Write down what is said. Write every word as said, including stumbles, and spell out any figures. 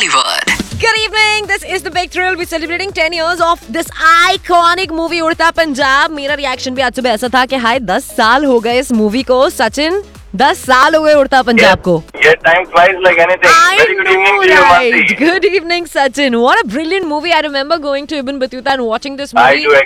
Bollywood. Good evening. This is the big thrill. We're celebrating ten years of this iconic movie उड़ता पंजाब. मेरा reaction भी आज सुबह ऐसा था कि हाय दस साल हो गए इस मूवी को. सचिन, दस साल हो गए उड़ता पंजाब को. Yeah, time flies like anything. I Very good evening know, to you, right? Mansi. Good evening, Sachin. What a brilliant movie. I remember going to Ibn Battuta and watching this movie. I do